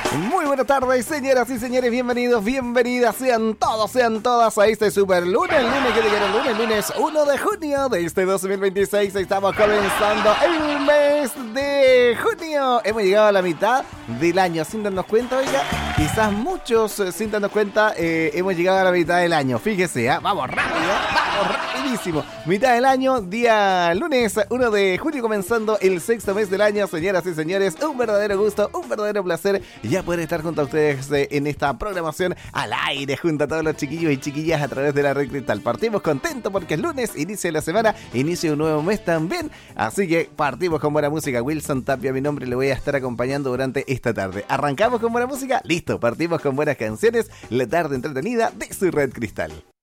Muy buenas tardes, señoras y señores, bienvenidos, bienvenidas, sean todos, sean todas a este super lunes, el lunes 1 de junio de este 2026. Estamos comenzando el mes de junio. Hemos llegado a la mitad del año, sin darnos cuenta, oiga, quizás muchos sin darnos cuenta, hemos llegado a la mitad del año. Fíjese, vamos rápido, vamos rapidísimo. Mitad del año, día lunes 1 de junio, comenzando el sexto mes del año, señoras y señores. Un verdadero gusto, un verdadero placer ya poder estar junto a ustedes en esta programación al aire, junto a todos los chiquillos y chiquillas a través de la Red Cristal. Partimos contentos porque es lunes, inicia la semana, inicia un nuevo mes también, así que partimos con buena música. Wilson Tapia, mi nombre, le voy a estar acompañando durante esta tarde. ¿Arrancamos con buena música? Listo, partimos con buenas canciones, la tarde entretenida de su Red Cristal.